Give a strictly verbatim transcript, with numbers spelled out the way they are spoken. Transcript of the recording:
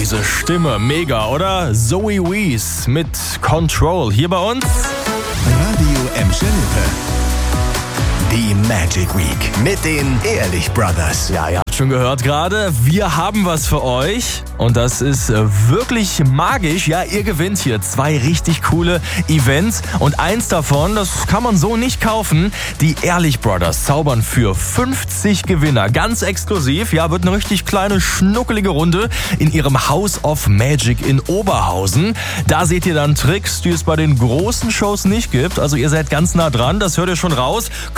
diese Stimme, mega, oder? Zoe Wees mit Control hier bei uns. Radio Emschalippe. Die Magic Week mit den Ehrlich Brothers. Ja, ihr habt schon gehört gerade, wir haben was für euch und das ist äh, wirklich magisch. Ja, ihr gewinnt hier zwei richtig coole Events und eins davon, das kann man so nicht kaufen. Die Ehrlich Brothers zaubern für fünfzig Gewinner, ganz exklusiv. Ja, wird eine richtig kleine, schnuckelige Runde in ihrem House of Magic in Oberhausen. Da seht ihr dann Tricks, die es bei den großen Shows nicht gibt. Also ihr seid ganz nah dran, das hört ihr schon raus.